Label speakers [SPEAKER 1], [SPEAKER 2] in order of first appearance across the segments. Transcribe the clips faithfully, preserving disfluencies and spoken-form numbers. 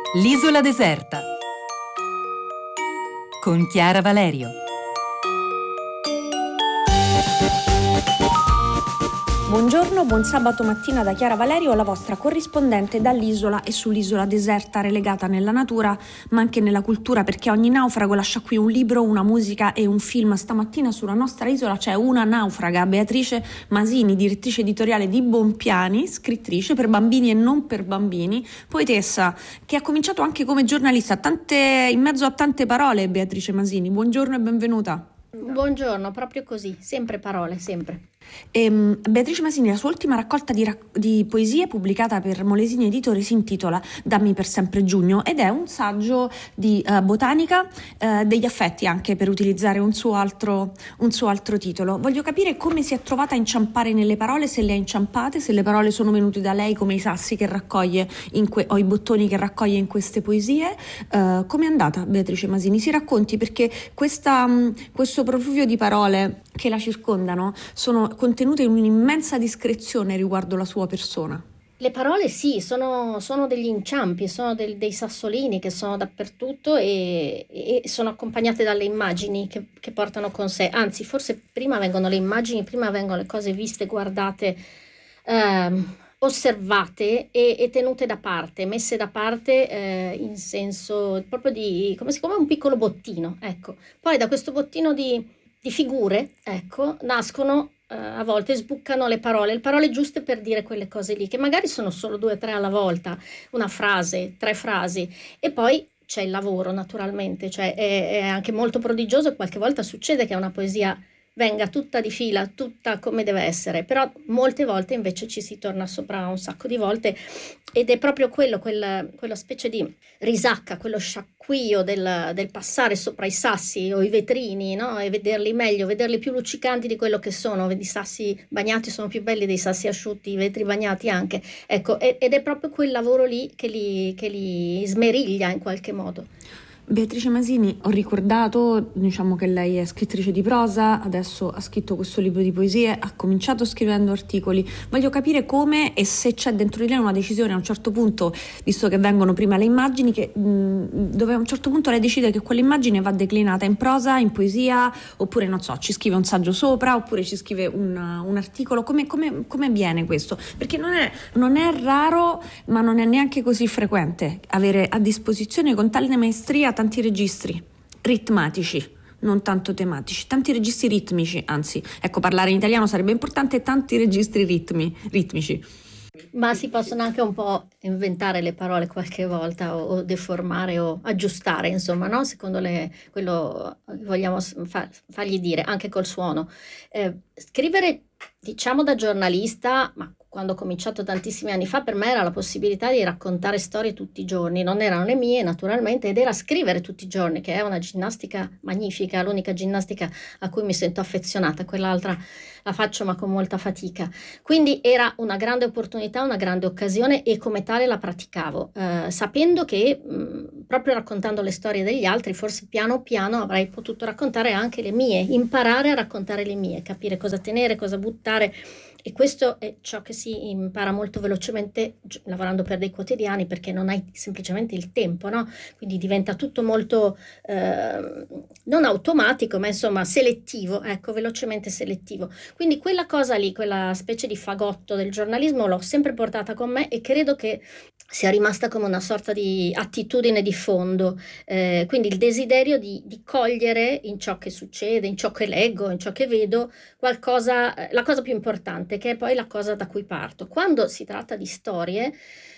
[SPEAKER 1] L'isola deserta con Chiara Valerio.
[SPEAKER 2] Buongiorno, buon sabato mattina da Chiara Valerio, la vostra corrispondente dall'isola e sull'isola deserta relegata nella natura ma anche nella cultura, perché ogni naufrago lascia qui un libro, una musica e un film. Stamattina sulla nostra isola c'è una naufraga, Beatrice Masini, direttrice editoriale di Bonpiani, scrittrice per bambini e non per bambini, poetessa che ha cominciato anche come giornalista, tante, in mezzo a tante parole. Beatrice Masini, buongiorno e benvenuta.
[SPEAKER 3] Buongiorno, proprio così, sempre parole, sempre.
[SPEAKER 2] E, Beatrice Masini, la sua ultima raccolta di, rac- di poesie pubblicata per Molesini Editore si intitola Dammi per sempre giugno ed è un saggio di uh, botanica uh, degli affetti, anche per utilizzare un suo, altro, un suo altro titolo. Voglio capire come si è trovata a inciampare nelle parole, se le ha inciampate, se le parole sono venute da lei come i sassi che raccoglie in que- o i bottoni che raccoglie in queste poesie. Uh, come è andata, Beatrice Masini? Si racconti, perché questa, um, questo profluvio di parole che la circondano sono contenute in un'immensa discrezione riguardo la sua persona.
[SPEAKER 3] Le parole sì, sono, sono degli inciampi, sono del- dei sassolini che sono dappertutto e, e sono accompagnate dalle immagini che, che portano con sé. Anzi, forse prima vengono le immagini, prima vengono le cose viste, guardate, ehm, osservate e, e tenute da parte, messe da parte eh, in senso proprio di, come si come un piccolo bottino, ecco. Poi da questo bottino di di figure, ecco, nascono, eh, a volte sbuccano le parole, le parole giuste per dire quelle cose lì, che magari sono solo due o tre alla volta, una frase, tre frasi, e poi c'è il lavoro naturalmente, cioè è, è anche molto prodigioso, qualche volta succede che una poesia venga tutta di fila, tutta come deve essere, però molte volte invece ci si torna sopra un sacco di volte ed è proprio quello, quel, quello specie di risacca, quello sciacquio del, del passare sopra i sassi o i vetrini, no? E vederli meglio, vederli più luccicanti di quello che sono. I sassi bagnati sono più belli dei sassi asciutti, i vetri bagnati anche. Ecco, ed è proprio quel lavoro lì che li, che li smeriglia in qualche modo.
[SPEAKER 2] Beatrice Masini, ho ricordato, diciamo, che lei è scrittrice di prosa, adesso ha scritto questo libro di poesie, ha cominciato scrivendo articoli. Voglio capire come e se c'è dentro di lei una decisione a un certo punto, visto che vengono prima le immagini, che, mh, dove a un certo punto lei decide che quell'immagine va declinata in prosa, in poesia, oppure non so, ci scrive un saggio sopra, oppure ci scrive un, un articolo. Come, come, come avviene questo? Perché non è, non è raro, ma non è neanche così frequente avere a disposizione con tale maestria tanti registri ritmatici, non tanto tematici, tanti registri ritmici, anzi, ecco, parlare in italiano sarebbe importante, tanti registri ritmi, ritmici.
[SPEAKER 3] Ma si possono anche un po' inventare le parole qualche volta o, o deformare o aggiustare, insomma, no? Secondo le, quello che vogliamo fa- fargli dire, anche col suono. Eh, scrivere, diciamo da giornalista, ma quando ho cominciato tantissimi anni fa, per me era la possibilità di raccontare storie tutti i giorni, non erano le mie naturalmente, ed era scrivere tutti i giorni, che è una ginnastica magnifica, l'unica ginnastica a cui mi sento affezionata, quell'altra la faccio ma con molta fatica. Quindi era una grande opportunità, una grande occasione e come tale la praticavo, eh, sapendo che mh, proprio raccontando le storie degli altri, forse piano piano avrei potuto raccontare anche le mie, imparare a raccontare le mie, capire cosa tenere, cosa buttare. E questo è ciò che si impara molto velocemente gi- lavorando per dei quotidiani, perché non hai semplicemente il tempo, no? Quindi diventa tutto molto eh, non automatico, ma insomma selettivo, ecco, velocemente selettivo. Quindi quella cosa lì, quella specie di fagotto del giornalismo l'ho sempre portata con me e credo che sia rimasta come una sorta di attitudine di fondo. Eh, quindi il desiderio di, di cogliere in ciò che succede, in ciò che leggo, in ciò che vedo, qualcosa, eh, la cosa più importante, che è poi la cosa da cui parto. Quando si tratta di storie,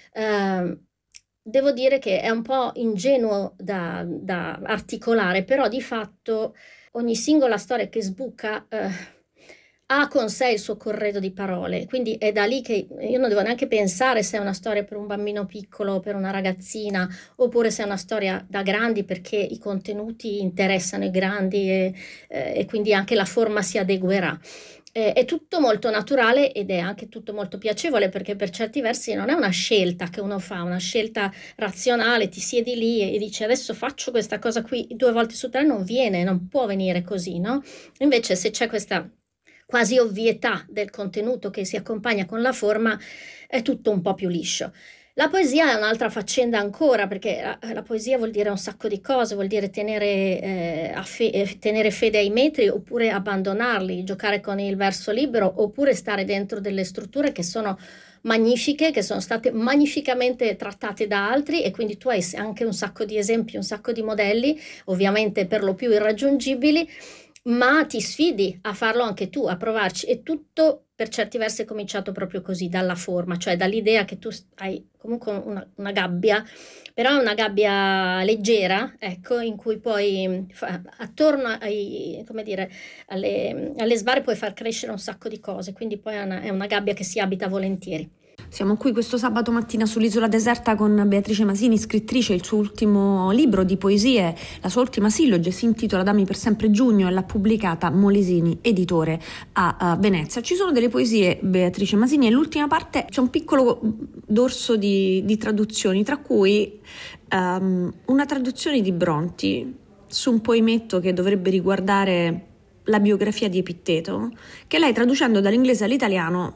[SPEAKER 3] ehm, devo dire che è un po' ingenuo da, da articolare, però di fatto ogni singola storia che sbuca, eh, ha con sé il suo corredo di parole, quindi è da lì che io non devo neanche pensare se è una storia per un bambino piccolo o per una ragazzina, oppure se è una storia da grandi, perché i contenuti interessano i grandi e, eh, e quindi anche la forma si adeguerà. Eh, è tutto molto naturale ed è anche tutto molto piacevole, perché per certi versi non è una scelta che uno fa, una scelta razionale, ti siedi lì e, e dici adesso faccio questa cosa qui due volte su tre, non viene, non può venire così, no? Invece se c'è questa quasi ovvietà del contenuto che si accompagna con la forma, è tutto un po' più liscio. La poesia è un'altra faccenda ancora, perché la, la poesia vuol dire un sacco di cose, vuol dire tenere, eh, a fe- eh, tenere fede ai metri oppure abbandonarli, giocare con il verso libero oppure stare dentro delle strutture che sono magnifiche, che sono state magnificamente trattate da altri e quindi tu hai anche un sacco di esempi, un sacco di modelli, ovviamente per lo più irraggiungibili, ma ti sfidi a farlo anche tu, a provarci. E tutto per certi versi è cominciato proprio così, dalla forma, cioè dall'idea che tu hai comunque una, una gabbia, però è una gabbia leggera, ecco, in cui poi fa, attorno ai, come dire, alle, alle sbarre puoi far crescere un sacco di cose, quindi poi è una, è una gabbia che si abita volentieri.
[SPEAKER 2] Siamo qui questo sabato mattina sull'isola deserta con Beatrice Masini, scrittrice. Il suo ultimo libro di poesie, la sua ultima silloge, si intitola Dammi per sempre giugno e l'ha pubblicata Molesini, editore a, a Venezia. Ci sono delle poesie, Beatrice Masini, e l'ultima parte c'è un piccolo dorso di, di traduzioni, tra cui um, una traduzione di Bronti su un poemetto che dovrebbe riguardare la biografia di Epitteto, che lei, traducendo dall'inglese all'italiano,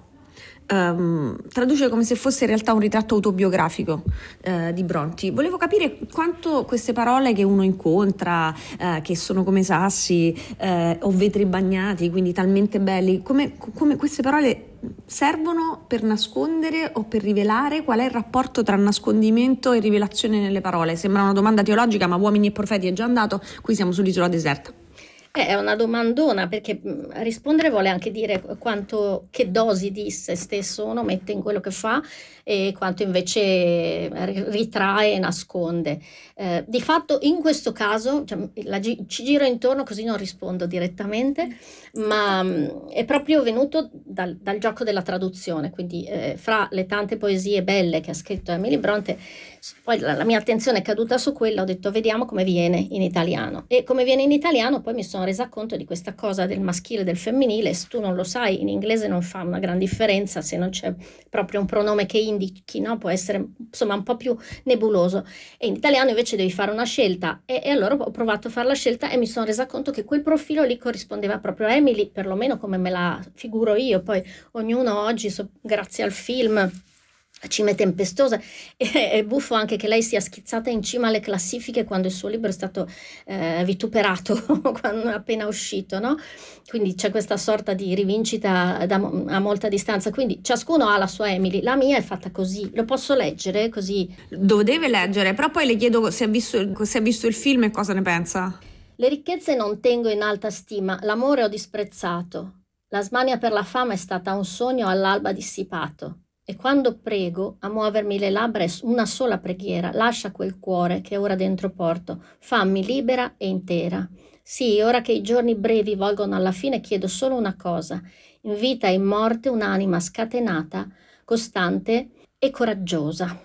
[SPEAKER 2] Um, traduce come se fosse in realtà un ritratto autobiografico uh, di Bronti. Volevo capire quanto queste parole che uno incontra, uh, che sono come sassi uh, o vetri bagnati, quindi talmente belli, come, come queste parole servono per nascondere o per rivelare. Qual è il rapporto tra nascondimento e rivelazione nelle parole? Sembra una domanda teologica, ma Uomini e Profeti è già andato, qui siamo sull'isola deserta.
[SPEAKER 3] Eh, È una domandona, perché mh, rispondere vuole anche dire quanto, che dosi di se stesso uno mette in quello che fa e quanto invece eh, ri- ritrae e nasconde. Eh, di fatto in questo caso, cioè, la gi- ci giro intorno così non rispondo direttamente, ma mh, è proprio venuto dal, dal gioco della traduzione, quindi eh, fra le tante poesie belle che ha scritto Emily Bronte, s- poi la, la mia attenzione è caduta su quella, ho detto vediamo come viene in italiano. E come viene in italiano poi mi sono resa conto di questa cosa del maschile e del femminile. Se tu non lo sai, in inglese non fa una gran differenza se non c'è proprio un pronome che indichi, no? Può essere insomma un po' più nebuloso, e in italiano invece devi fare una scelta, e, e allora ho provato a fare la scelta e mi sono resa conto che quel profilo lì corrispondeva proprio a Emily, perlomeno come me la figuro io. Poi ognuno oggi, so, grazie al film Cime tempestose, e, è buffo anche che lei sia schizzata in cima alle classifiche quando il suo libro è stato eh, vituperato quando è appena uscito, no? Quindi c'è questa sorta di rivincita da, a molta distanza, quindi ciascuno ha la sua Emily, la mia è fatta così. Lo posso leggere così?
[SPEAKER 2] Lo deve leggere, però poi le chiedo se ha visto, se ha visto il film e cosa ne pensa.
[SPEAKER 3] Le ricchezze non tengo in alta stima, l'amore ho disprezzato, la smania per la fama è stata un sogno all'alba dissipato. E quando prego, a muovermi le labbra è una sola preghiera: lascia quel cuore che ora dentro porto, fammi libera e intera. Sì, ora che i giorni brevi volgono alla fine, chiedo solo una cosa: in vita e in morte un'anima scatenata, costante e coraggiosa.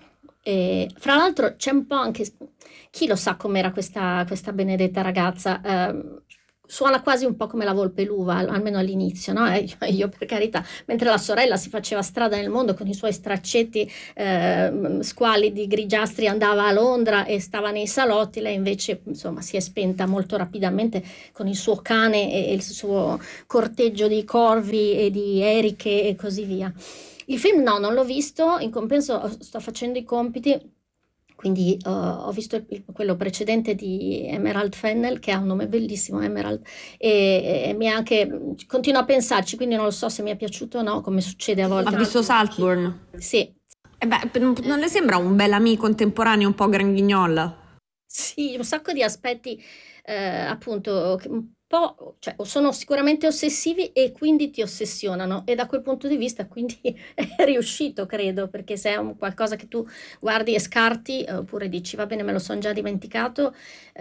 [SPEAKER 3] E, fra l'altro c'è un po' anche, chi lo sa com'era questa, questa benedetta ragazza, ehm, suona quasi un po' come la Volpe l'uva, al- almeno all'inizio, no? E io, io, per carità, mentre la sorella si faceva strada nel mondo con i suoi straccetti ehm, squallidi, grigiastri, andava a Londra e stava nei salotti, lei invece insomma si è spenta molto rapidamente con il suo cane e, e il suo corteggio di corvi e di eriche e così via. Il film no, non l'ho visto, in compenso sto facendo i compiti, quindi uh, ho visto il- il- quello precedente di Emerald Fennell, che ha un nome bellissimo, Emerald, e, e mi è anche, continuo a pensarci, quindi non lo so se mi è piaciuto o no, come succede a volte.
[SPEAKER 2] Ha visto Saltburn?
[SPEAKER 3] Sì,
[SPEAKER 2] E beh, non le sembra un bel amico contemporaneo un po' granghignola?
[SPEAKER 3] sì, un sacco di aspetti, eh, appunto, che un po', cioè, sono sicuramente ossessivi e quindi ti ossessionano, e da quel punto di vista quindi è riuscito, credo, perché se è un qualcosa che tu guardi e scarti, eh, oppure dici va bene, me lo sono già dimenticato,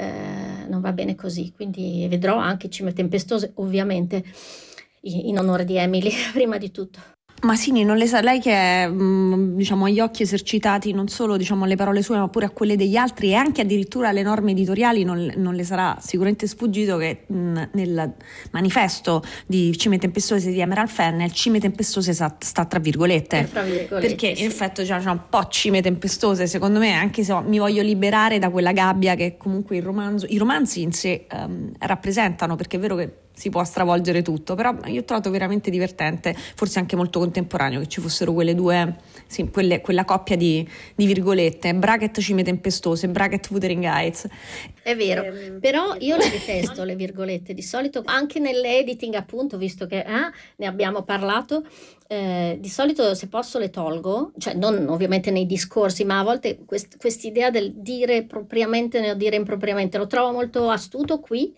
[SPEAKER 3] eh, non va bene così. Quindi vedrò anche Cime tempestose, ovviamente, in, in onore di Emily, prima di tutto.
[SPEAKER 2] Masini, non le sa, lei che è, mh, diciamo, agli occhi esercitati non solo, diciamo, alle parole sue, ma pure a quelle degli altri e anche addirittura alle norme editoriali, non, non le sarà sicuramente sfuggito che mh, nel manifesto di Cime tempestose di Emerald Fennell, Cime tempestose sta, sta tra virgolette,
[SPEAKER 3] Tra virgolette,
[SPEAKER 2] perché in
[SPEAKER 3] sì.
[SPEAKER 2] effetti c'è un po' cime tempestose, secondo me, anche se mi voglio liberare da quella gabbia che comunque il romanzo, i romanzi in sé ehm, rappresentano, perché è vero che si può stravolgere tutto, però io ho trovato veramente divertente, forse anche molto contemporaneo, che ci fossero quelle due, sì, quelle, quella coppia di, di virgolette, bracket cime tempestose, bracket Wuthering Heights.
[SPEAKER 3] È vero, però io le detesto le virgolette, di solito anche nell'editing, appunto, visto che eh, ne abbiamo parlato, eh, di solito se posso le tolgo, cioè non ovviamente nei discorsi, ma a volte quest- quest'idea del dire propriamente o dire impropriamente lo trovo molto astuto qui,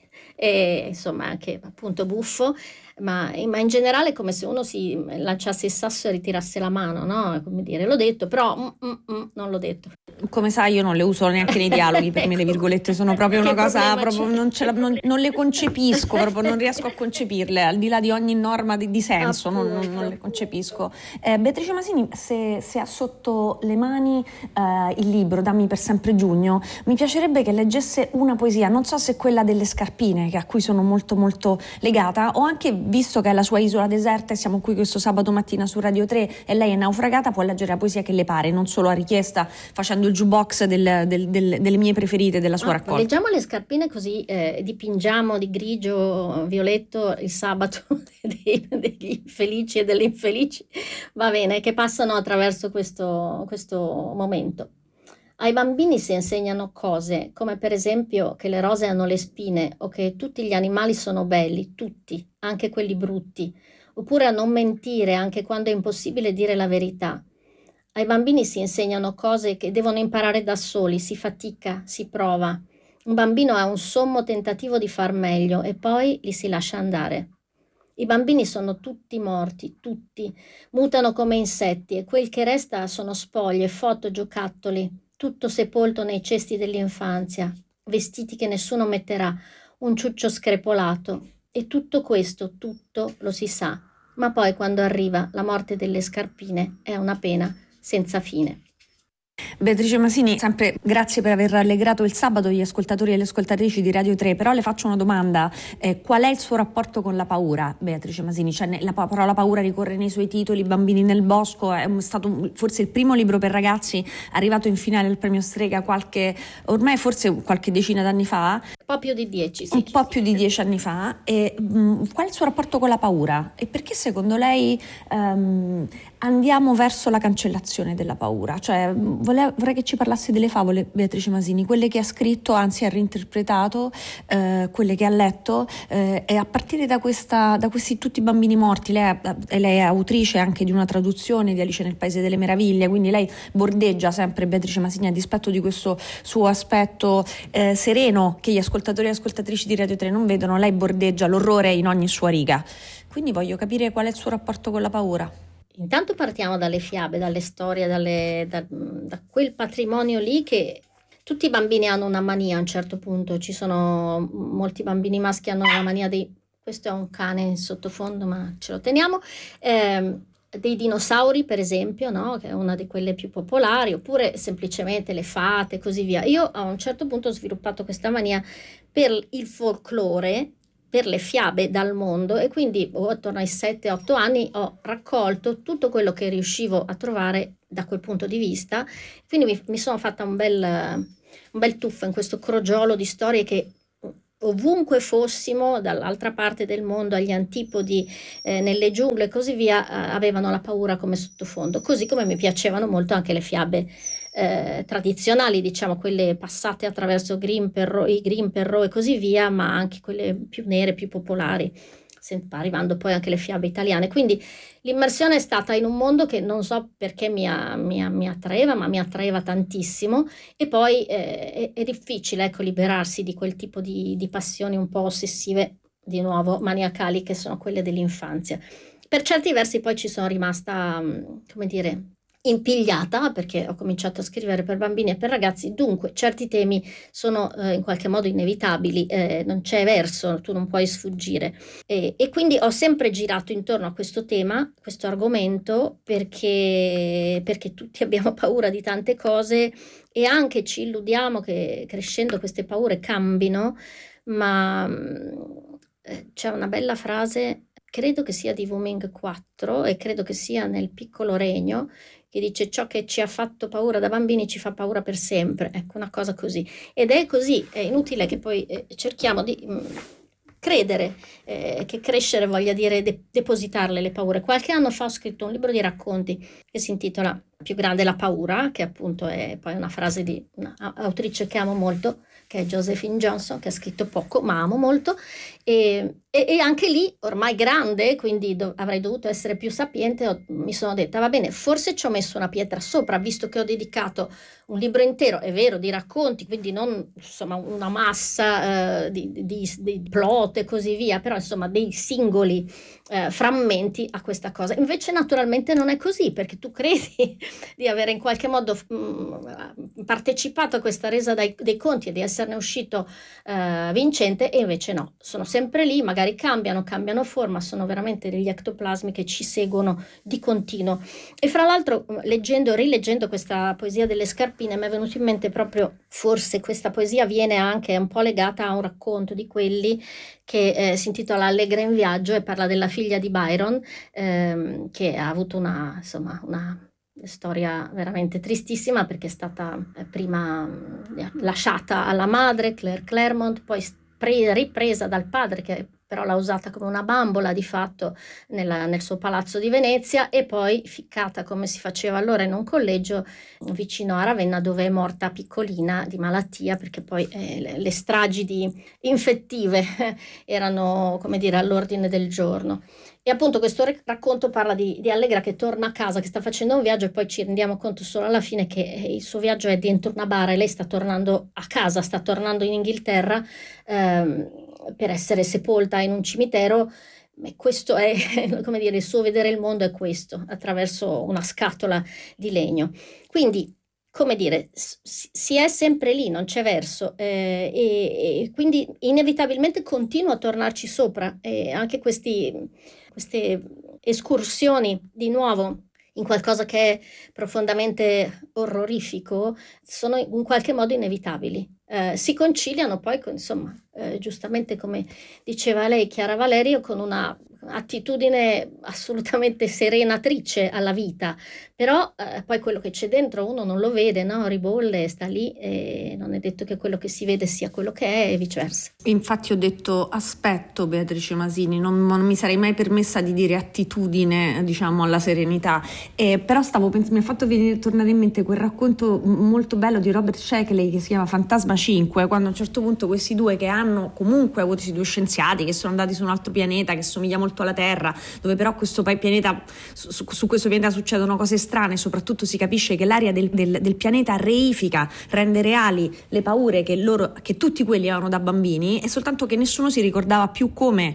[SPEAKER 3] e insomma anche appunto buffo, ma, ma in generale è come se uno si lanciasse il sasso e ritirasse la mano, no? È come dire, l'ho detto, però mm, mm, mm, non l'ho detto.
[SPEAKER 2] Come sai, io non le uso neanche nei dialoghi, per me le
[SPEAKER 3] Ecco.
[SPEAKER 2] virgolette sono proprio
[SPEAKER 3] Che
[SPEAKER 2] una cosa,
[SPEAKER 3] problema
[SPEAKER 2] proprio
[SPEAKER 3] c'è?
[SPEAKER 2] non, ce la- non- non le concepisco, proprio non riesco a concepirle, al di là di ogni norma di, di senso, non, non- non le concepisco. Eh, Beatrice Masini, se, se ha sotto le mani eh, il libro Dammi per sempre giugno, mi piacerebbe che leggesse una poesia, non so se quella delle scarpine, che a cui sono molto molto legata, o anche, visto che è la sua isola deserta e siamo qui questo sabato mattina su Radio tre e lei è naufragata, può leggere la poesia che le pare, non solo a richiesta, facendo il jukebox del- del- del- delle mie preferite della sua
[SPEAKER 3] Ah,
[SPEAKER 2] raccolta.
[SPEAKER 3] leggiamo le scarpine così eh, dipingiamo di grigio violetto il sabato dei- degli infelici e delle infelici, va bene, che passano attraverso questo, questo momento. Ai bambini si insegnano cose come per esempio che le rose hanno le spine o che tutti gli animali sono belli, tutti, anche quelli brutti, oppure a non mentire anche quando è impossibile dire la verità. Ai bambini si insegnano cose che devono imparare da soli, si fatica, si prova. Un bambino ha un sommo tentativo di far meglio e poi li si lascia andare. I bambini sono tutti morti, tutti, mutano come insetti e quel che resta sono spoglie, foto, giocattoli, tutto sepolto nei cesti dell'infanzia, vestiti che nessuno metterà, un ciuccio screpolato. E tutto questo, tutto lo si sa, ma poi quando arriva la morte delle scarpine è una pena senza fine.
[SPEAKER 2] Beatrice Masini, sempre grazie per aver rallegrato il sabato gli ascoltatori e le ascoltatrici di Radio tre, però le faccio una domanda, eh, qual è il suo rapporto con la paura, Beatrice Masini? Cioè, ne- la pa- parola paura ricorre nei suoi titoli, Bambini nel bosco, è un- stato un- forse il primo libro per ragazzi arrivato in finale al premio Strega qualche, ormai forse qualche decina d'anni fa,
[SPEAKER 3] Un po' più di dieci, sì.
[SPEAKER 2] un po' più di dieci anni fa, e mh, qual è il suo rapporto con la paura? E perché secondo lei ehm, andiamo verso la cancellazione della paura? Cioè, mh, vole- vorrei che ci parlassi delle favole, Beatrice Masini, quelle che ha scritto, anzi ha reinterpretato, eh, quelle che ha letto, eh, e a partire da, questa, da questi tutti i bambini morti, lei è, lei è autrice anche di una traduzione di Alice nel Paese delle Meraviglie, quindi lei bordeggia sempre, Beatrice Masini, a dispetto di questo suo aspetto eh, sereno che gli ascoltatori e ascoltatrici di Radio tre non vedono, lei bordeggia l'orrore in ogni sua riga. Quindi voglio capire qual è il suo rapporto con la paura.
[SPEAKER 3] Intanto partiamo dalle fiabe, dalle storie, dalle- da, da quel patrimonio lì che tutti i bambini hanno una mania a un certo punto. Ci sono molti bambini maschi che hanno la mania dei... Questo è un cane in sottofondo, ma ce lo teniamo. Ehm, dei dinosauri, per esempio, no? Che è una di quelle più popolari, oppure semplicemente le fate e così via. Io a un certo punto ho sviluppato questa mania per il folklore, per le fiabe dal mondo, e quindi oh, attorno ai sette otto anni ho raccolto tutto quello che riuscivo a trovare da quel punto di vista. Quindi mi, mi sono fatta un bel, un bel tuffo in questo crogiolo di storie che ovunque fossimo, dall'altra parte del mondo, agli antipodi, eh, nelle giungle e così via, eh, avevano la paura come sottofondo, così come mi piacevano molto anche le fiabe eh, tradizionali, diciamo quelle passate attraverso Grimm, Perrault, i Grimm, Perrault e così via, ma anche quelle più nere, più popolari, se- arrivando poi anche le fiabe italiane. Quindi l'immersione è stata in un mondo che non so perché mi, a- mi a- mi attraeva, ma mi attraeva tantissimo, e poi eh, è, è difficile, ecco, liberarsi di quel tipo di, di passioni un po' ossessive, di nuovo maniacali, che sono quelle dell'infanzia. Per certi versi poi ci sono rimasta, mh, come dire, impigliata, perché ho cominciato a scrivere per bambini e per ragazzi, dunque certi temi sono eh, in qualche modo inevitabili, eh, non c'è verso, tu non puoi sfuggire. E, e quindi ho sempre girato intorno a questo tema, questo argomento, perché, perché tutti abbiamo paura di tante cose e anche ci illudiamo che crescendo queste paure cambino, ma mh, eh, c'è una bella frase, credo che sia di Wuming quattro e credo che sia nel Piccolo Regno, che dice ciò che ci ha fatto paura da bambini ci fa paura per sempre, ecco, una cosa così. Ed è così, è inutile che poi eh, cerchiamo di mh, credere eh, che crescere voglia dire de- depositarle le paure. Qualche anno fa ho scritto un libro di racconti che si intitola Più grande la paura, che appunto è poi una frase di un'autrice che amo molto, che è Josephine Johnson, che ha scritto poco ma amo molto, e, e, e anche lì, ormai grande, quindi do, avrei dovuto essere più sapiente, ho, mi sono detta va bene, forse ci ho messo una pietra sopra, visto che ho dedicato un libro intero, è vero, di racconti, quindi non insomma una massa eh, di, di, di plot e così via, però insomma dei singoli eh, frammenti a questa cosa. Invece naturalmente non è così, perché tu credi di avere in qualche modo mh, partecipato a questa resa dai, dei conti e di esserne uscito eh, vincente, e invece no, sono sempre lì, magari cambiano, cambiano forma, sono veramente degli ectoplasmi che ci seguono di continuo. E fra l'altro, leggendo e rileggendo questa poesia delle scarpine, mi è venuto in mente proprio, forse questa poesia viene anche un po' legata a un racconto di quelli che eh, si intitola Allegra in viaggio e parla della figlia di Byron, ehm, che ha avuto una, insomma, una storia veramente tristissima, perché è stata eh, prima mh, lasciata alla madre, Claire Claremont, poi pre- ripresa dal padre, che però l'ha usata come una bambola di fatto nella, nel suo palazzo di Venezia, e poi ficcata, come si faceva allora, in un collegio vicino a Ravenna, dove è morta piccolina di malattia, perché poi eh, le, le stragi infettive erano, come dire, all'ordine del giorno. E appunto questo racconto parla di, di Allegra che torna a casa, che sta facendo un viaggio, e poi ci rendiamo conto solo alla fine che il suo viaggio è dentro una bara e lei sta tornando a casa, sta tornando in Inghilterra ehm, per essere sepolta in un cimitero. E questo è, come dire, il suo vedere il mondo è questo, attraverso una scatola di legno. Quindi, come dire, si è sempre lì, non c'è verso, eh, e, e quindi inevitabilmente continuo a tornarci sopra, e anche questi, queste escursioni di nuovo in qualcosa che è profondamente orrorifico sono in qualche modo inevitabili. Eh, si conciliano poi con, insomma, eh, giustamente come diceva lei, Chiara Valerio, con una attitudine assolutamente serenatrice alla vita, però eh, poi quello che c'è dentro uno non lo vede, no? Ribolle, sta lì, e non è detto che quello che si vede sia quello che è, e viceversa.
[SPEAKER 2] Infatti ho detto aspetto, Beatrice Masini, non, non mi sarei mai permessa di dire attitudine, diciamo, alla serenità, eh, però stavo pens- mi ha fatto venire, tornare in mente quel racconto molto bello di Robert Sheckley che si chiama Fantasma cinque, quando a un certo punto questi due, che hanno comunque avuto questi due scienziati che sono andati su un altro pianeta che somiglia molto alla Terra, dove però questo pianeta, su, su questo pianeta succedono cose strane, soprattutto si capisce che l'aria del, del, del pianeta reifica, rende reali le paure che loro, che tutti quelli avevano da bambini, è soltanto che nessuno si ricordava più come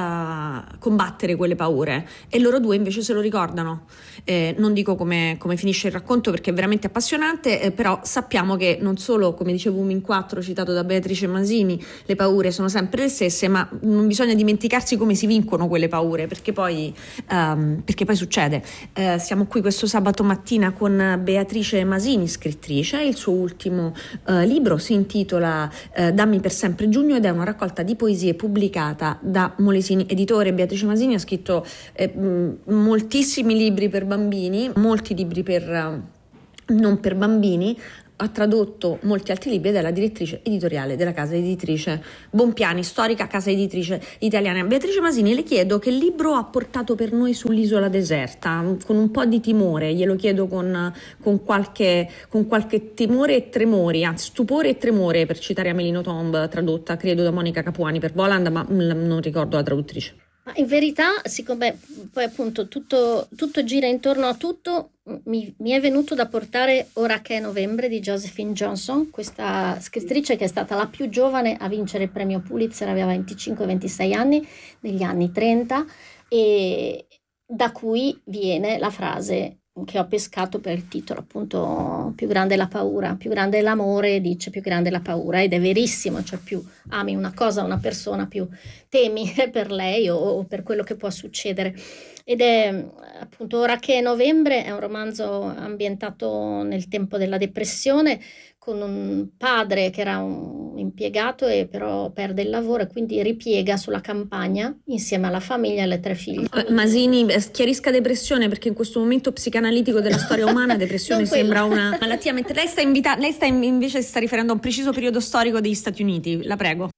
[SPEAKER 2] uh, combattere quelle paure, e loro due invece se lo ricordano. Eh, non dico come, come finisce il racconto perché è veramente appassionante, eh, però sappiamo che non solo, come dicevo in quattro citato da Beatrice Masini, le paure sono sempre le stesse, ma non bisogna dimenticarsi come si vincono quelle paure, perché poi, um, perché poi succede. Eh, siamo qui questo sabato mattina con Beatrice Masini, scrittrice. Il suo ultimo uh, libro si intitola uh, Dammi per sempre giugno, ed è una raccolta di poesie pubblicata da Molesini Editore. Beatrice Masini ha scritto eh, moltissimi libri per bambini, molti libri per uh, non per bambini, ha tradotto molti altri libri ed è la direttrice editoriale della casa editrice Bompiani, storica casa editrice italiana. Beatrice Masini, le chiedo che libro ha portato per noi sull'isola deserta, con un po' di timore, glielo chiedo con, con, qualche, con qualche timore e tremori, anzi stupore e tremore, per citare Amelino Tomb, tradotta credo da Monica Capuani per Voland, ma non ricordo la traduttrice.
[SPEAKER 3] In verità, siccome poi appunto tutto, tutto gira intorno a tutto, mi, mi è venuto da portare Ora che è novembre di Josephine Johnson, questa scrittrice che è stata la più giovane a vincere il premio Pulitzer, aveva venticinque ventisei anni, negli anni trenta, e da cui viene la frase che ho pescato per il titolo, appunto, più grande la paura, più grande l'amore, dice più grande la paura, ed è verissimo, cioè più ami una cosa, una persona, più temi per lei o, o per quello che può succedere. Ed è appunto Ora che è novembre, è un romanzo ambientato nel tempo della depressione, con un padre che era un impiegato e però perde il lavoro e quindi ripiega sulla campagna insieme alla famiglia e alle tre figlie.
[SPEAKER 2] Masini, chiarisca depressione, perché in questo momento psicanalitico della storia umana depressione sembra una malattia, mentre lei sta, invita- lei sta invece sta riferendo a un preciso periodo storico degli Stati Uniti, la prego.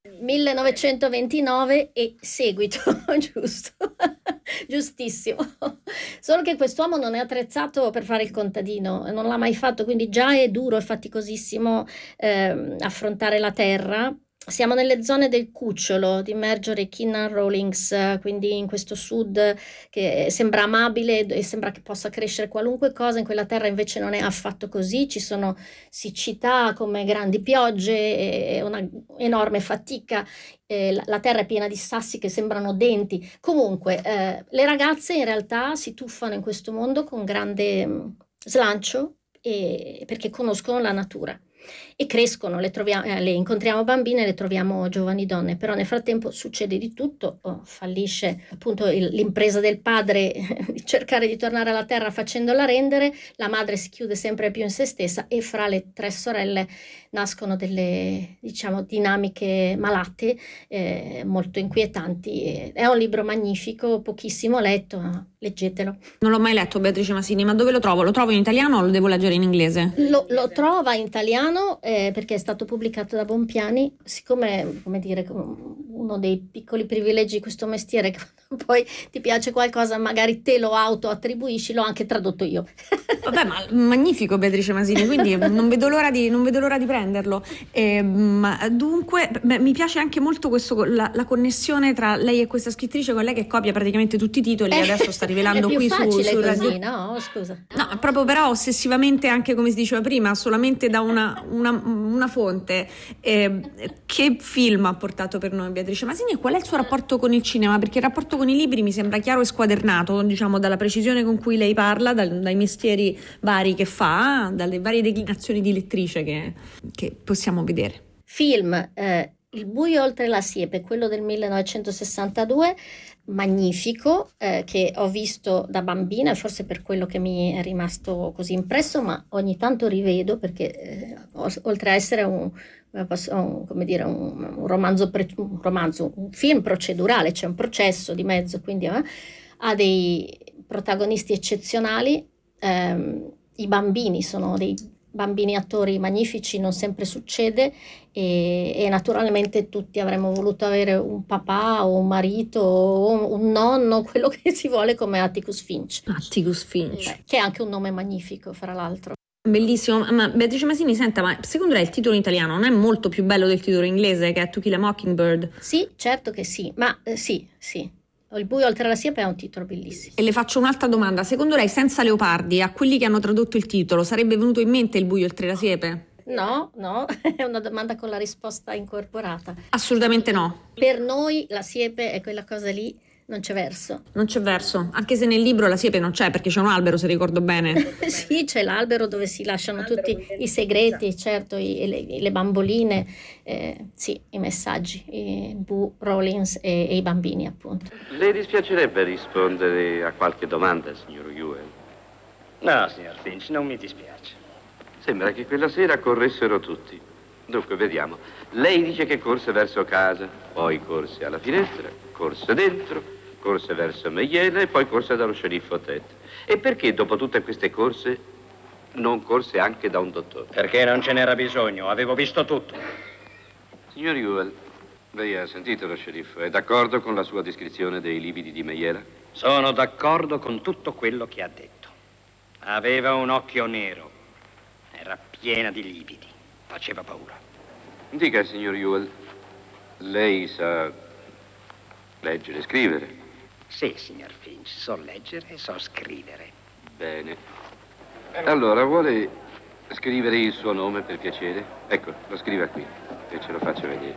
[SPEAKER 3] millenovecentoventinove e seguito, giusto, giustissimo. Solo che quest'uomo non è attrezzato per fare il contadino, non l'ha mai fatto, quindi già è duro e faticosissimo eh, affrontare la terra. Siamo nelle zone del cucciolo di Marjorie Kinnan Rawlings, quindi in questo sud che sembra amabile e sembra che possa crescere qualunque cosa, in quella terra invece non è affatto così, ci sono siccità come grandi piogge e una enorme fatica, eh, la, la terra è piena di sassi che sembrano denti. Comunque eh, le ragazze in realtà si tuffano in questo mondo con grande mh, slancio e, perché conoscono la natura. E crescono, le, troviamo, eh, le incontriamo bambine, le troviamo giovani donne, però nel frattempo succede di tutto, oh, fallisce appunto il, l'impresa del padre di cercare di tornare alla terra facendola rendere, la madre si chiude sempre più in se stessa e fra le tre sorelle nascono delle, diciamo, dinamiche malate eh, molto inquietanti. È un libro magnifico, pochissimo letto, ma leggetelo.
[SPEAKER 2] Non l'ho mai letto, Beatrice Masini, ma dove lo trovo? Lo trovo in italiano o lo devo leggere in inglese?
[SPEAKER 3] Lo, lo trova in italiano eh, perché è stato pubblicato da Bompiani, siccome, come dire, uno dei piccoli privilegi di questo mestiere, che poi ti piace qualcosa, magari te lo autoattribuisci, l'ho anche tradotto io.
[SPEAKER 2] Vabbè, ma magnifico, Beatrice Masini, quindi non vedo l'ora di, non vedo l'ora di prenderlo. Eh, ma dunque, beh, mi piace anche molto questo, la, la connessione tra lei e questa scrittrice, con lei che copia praticamente tutti i titoli e adesso sta rivelando
[SPEAKER 3] è più
[SPEAKER 2] qui su,
[SPEAKER 3] facile
[SPEAKER 2] su
[SPEAKER 3] così,
[SPEAKER 2] Radio...
[SPEAKER 3] no? Scusa.
[SPEAKER 2] No, proprio però ossessivamente, anche come si diceva prima, solamente da una, una, una fonte. Eh, che film ha portato per noi Beatrice Masini e qual è il suo rapporto con il cinema? Perché il rapporto con i libri mi sembra chiaro e squadernato, diciamo, dalla precisione con cui lei parla, dal, dai mestieri vari che fa, dalle varie declinazioni di lettrice che, che possiamo vedere.
[SPEAKER 3] Film, eh, Il buio oltre la siepe, quello del millenovecentosessantadue, magnifico, eh, che ho visto da bambina, forse per quello che mi è rimasto così impresso, ma ogni tanto rivedo perché eh, oltre a essere un, un, come dire, un, un, romanzo, pre, un romanzo, un film procedurale, c'è un processo di mezzo, quindi eh, ha dei protagonisti eccezionali. Um, I bambini sono dei bambini attori magnifici, non sempre succede e, e naturalmente tutti avremmo voluto avere un papà o un marito o un nonno, quello che si vuole, come Atticus Finch.
[SPEAKER 2] Atticus Finch.
[SPEAKER 3] Beh, che è anche un nome magnifico, fra l'altro.
[SPEAKER 2] Bellissimo, ma Beatrice Masini, senta, ma secondo lei il titolo italiano non è molto più bello del titolo inglese, che è To Kill a Mockingbird?
[SPEAKER 3] Sì, certo che sì, ma eh, sì, sì. Il buio oltre la siepe è un titolo bellissimo.
[SPEAKER 2] E le faccio un'altra domanda. Secondo lei, senza Leopardi, a quelli che hanno tradotto il titolo, sarebbe venuto in mente Il buio oltre la siepe?
[SPEAKER 3] No, no, è una domanda con la risposta incorporata.
[SPEAKER 2] Assolutamente no.
[SPEAKER 3] Per noi la siepe è quella cosa lì, non c'è verso.
[SPEAKER 2] Non c'è verso, anche se nel libro la siepe non c'è, perché c'è un albero, se ricordo bene.
[SPEAKER 3] Sì, c'è l'albero dove si lasciano tutti i segreti, certo, i, le, le bamboline, eh, sì, i messaggi, i Boo Rawlings e, e i bambini, appunto.
[SPEAKER 4] Le dispiacerebbe rispondere a qualche domanda, signor Ewell?
[SPEAKER 5] No, signor Finch, non mi dispiace.
[SPEAKER 4] Sembra che quella sera corressero tutti. Dunque, vediamo. Lei dice che corse verso casa, poi corse alla finestra, corse dentro, corse verso Meiela e poi corse dallo sceriffo Ted. E perché dopo tutte queste corse non corse anche da un dottore?
[SPEAKER 5] Perché non ce n'era bisogno, avevo visto tutto.
[SPEAKER 4] Signor Ewell, lei ha sentito lo sceriffo, è d'accordo con la sua descrizione dei lividi di Meiela?
[SPEAKER 5] Sono d'accordo con tutto quello che ha detto. Aveva un occhio nero, era piena di lividi, faceva paura.
[SPEAKER 4] Dica, signor Ewell, lei sa leggere e scrivere?
[SPEAKER 5] Sì, signor Finch, so leggere e so scrivere.
[SPEAKER 4] Bene. Allora, vuole scrivere il suo nome per piacere? Ecco, lo scriva qui e ce lo faccio vedere.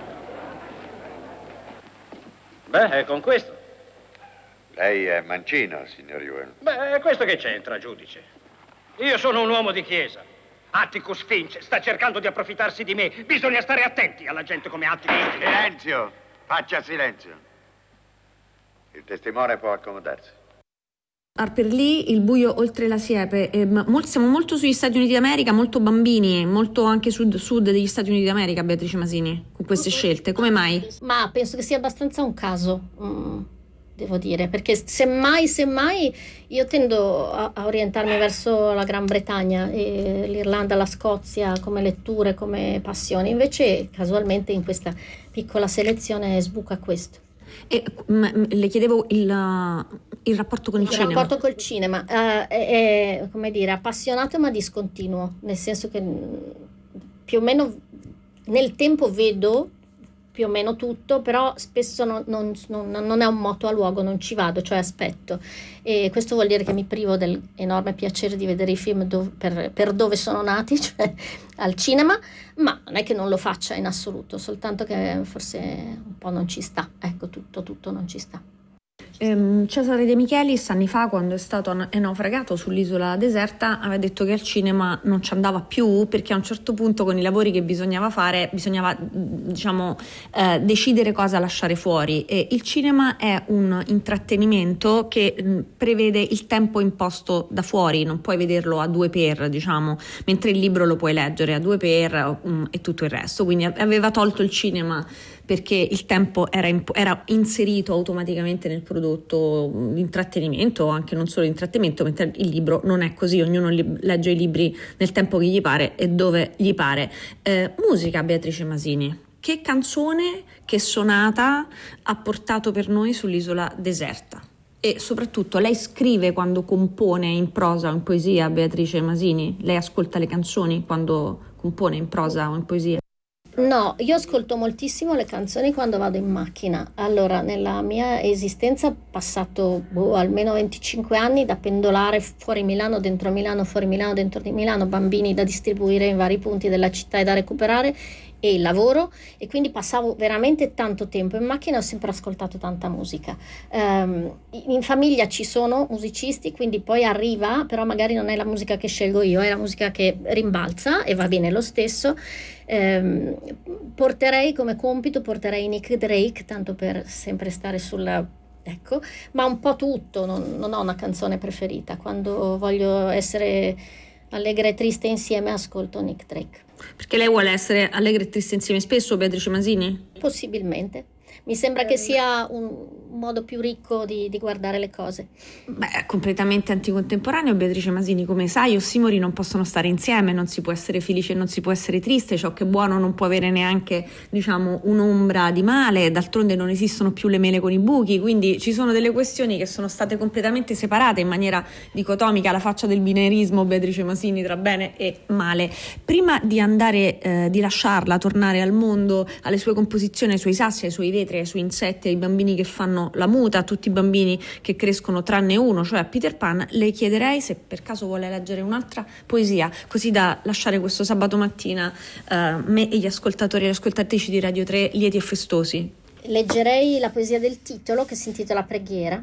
[SPEAKER 5] Beh, è con questo.
[SPEAKER 6] Lei è mancino, signor Ewell.
[SPEAKER 5] Beh, questo che c'entra, giudice? Io sono un uomo di chiesa. Atticus Finch sta cercando di approfittarsi di me. Bisogna stare attenti alla gente come Atticus Finch.
[SPEAKER 6] Silenzio! Faccia silenzio. Il testimone può accomodarsi.
[SPEAKER 2] Harper Lee, Il buio oltre la siepe. Eh, molto, siamo molto sugli Stati Uniti d'America, molto bambini, molto anche sud-sud degli Stati Uniti d'America, Beatrice Masini, con queste scelte. Come mai?
[SPEAKER 3] Ma penso che sia abbastanza un caso, mm, devo dire, perché semmai, semmai io tendo a, a orientarmi verso la Gran Bretagna, e l'Irlanda, la Scozia come letture, come passioni. Invece casualmente in questa piccola selezione sbuca questo.
[SPEAKER 2] E m- le chiedevo il, il rapporto con il,
[SPEAKER 3] Il
[SPEAKER 2] cinema.
[SPEAKER 3] rapporto col cinema eh, è, è, come dire, appassionato ma discontinuo, nel senso che mh, più o meno nel tempo vedo più o meno tutto, però spesso non, non, non, non è un moto a luogo, non ci vado, cioè aspetto. E questo vuol dire che mi privo dell'enorme piacere di vedere i film dove, per, per dove sono nati, cioè al cinema, ma non è che non lo faccia in assoluto, soltanto che forse un po' non ci sta, ecco, tutto, tutto non ci sta.
[SPEAKER 2] Ehm, Cesare De Michelis anni fa, quando è stato an- è naufragato sull'isola deserta, aveva detto che al cinema non ci andava più perché a un certo punto con i lavori che bisognava fare bisognava diciamo eh, decidere cosa lasciare fuori, e il cinema è un intrattenimento che mh, prevede il tempo imposto da fuori, non puoi vederlo a due per, diciamo, mentre il libro lo puoi leggere a due per um, e tutto il resto, quindi aveva tolto il cinema perché il tempo era, imp- era inserito automaticamente nel prodotto di intrattenimento, anche non solo di intrattenimento, mentre il libro non è così, ognuno li- legge i libri nel tempo che gli pare e dove gli pare. Eh, musica, Beatrice Masini, che canzone, che sonata ha portato per noi sull'isola deserta? E soprattutto lei scrive quando compone in prosa o in poesia, Beatrice Masini? Lei ascolta le canzoni quando compone in prosa o in poesia?
[SPEAKER 3] No, io ascolto moltissimo le canzoni quando vado in macchina. Allora, nella mia esistenza ho passato boh, almeno venticinque anni da pendolare fuori Milano, dentro Milano, fuori Milano, dentro di Milano, bambini da distribuire in vari punti della città e da recuperare, e il lavoro, e quindi passavo veramente tanto tempo in macchina, ho sempre ascoltato tanta musica. Um, in famiglia ci sono musicisti, quindi poi arriva, però magari non è la musica che scelgo io, è la musica che rimbalza e va bene lo stesso. Um, porterei come compito, porterei Nick Drake, tanto per sempre stare sulla... ecco, ma un po' tutto, non, non ho una canzone preferita. Quando voglio essere allegra e triste insieme ascolto Nick Drake.
[SPEAKER 2] Perché lei vuole essere allegra e triste insieme spesso, Beatrice Masini?
[SPEAKER 3] Possibilmente. Mi sembra che sia un modo più ricco di, di guardare le cose.
[SPEAKER 2] Beh, è completamente anticontemporaneo, Beatrice Masini, come sai, ossimori non possono stare insieme, non si può essere felice e non si può essere triste, ciò che è buono non può avere neanche, diciamo, un'ombra di male, d'altronde non esistono più le mele con i buchi, quindi ci sono delle questioni che sono state completamente separate in maniera dicotomica, la faccia del binarismo, Beatrice Masini, tra bene e male. Prima di andare, eh, di lasciarla, tornare al mondo, alle sue composizioni, ai suoi sassi, ai suoi vetri, ai suoi insetti, ai bambini che fanno la muta, a tutti i bambini che crescono tranne uno, cioè a Peter Pan, le chiederei se per caso vuole leggere un'altra poesia, così da lasciare questo sabato mattina uh, me e gli ascoltatori e le ascoltatrici di Radio tre lieti e festosi.
[SPEAKER 3] Leggerei la poesia del titolo, che si intitola Preghiera.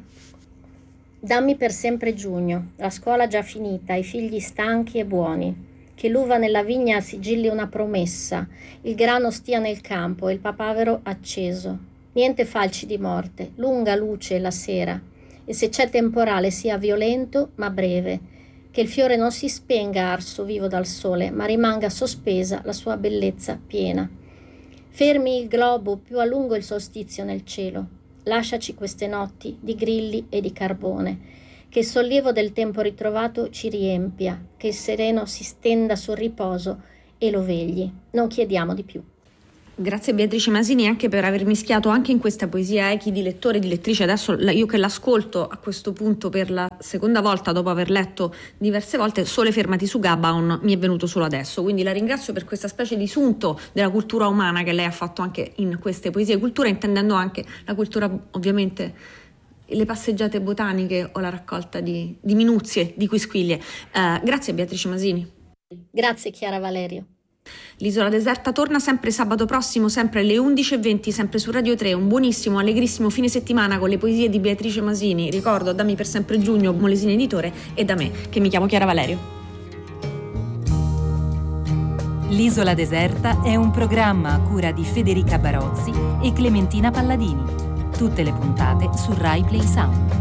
[SPEAKER 3] Dammi per sempre giugno, la scuola già finita, i figli stanchi e buoni, che l'uva nella vigna sigilli una promessa, il grano stia nel campo e il papavero acceso. Niente falci di morte, lunga luce la sera, e se c'è temporale sia violento ma breve, che il fiore non si spenga arso vivo dal sole, ma rimanga sospesa la sua bellezza piena. Fermi il globo più a lungo il solstizio nel cielo, lasciaci queste notti di grilli e di carbone, che il sollievo del tempo ritrovato ci riempia, che il sereno si stenda sul riposo e lo vegli. Non chiediamo di più.
[SPEAKER 2] Grazie Beatrice Masini anche per aver mischiato anche in questa poesia echi di lettore e di lettrice. Adesso io che l'ascolto a questo punto per la seconda volta dopo aver letto diverse volte, Sole fermati su Gabaon mi è venuto solo adesso, quindi la ringrazio per questa specie di sunto della cultura umana che lei ha fatto anche in queste poesie, cultura intendendo anche la cultura, ovviamente le passeggiate botaniche o la raccolta di, di minuzie, di quisquiglie. Uh, grazie Beatrice Masini.
[SPEAKER 3] Grazie Chiara Valerio.
[SPEAKER 2] L'Isola Deserta torna sempre sabato prossimo, sempre alle undici e venti, sempre su Radio tre. Un buonissimo, allegrissimo fine settimana con le poesie di Beatrice Masini. Ricordo, dammi per sempre giugno, Molesini editore, e da me, che mi chiamo Chiara Valerio.
[SPEAKER 1] L'Isola Deserta è un programma a cura di Federica Barozzi e Clementina Palladini. Tutte le puntate su Rai Play Sound.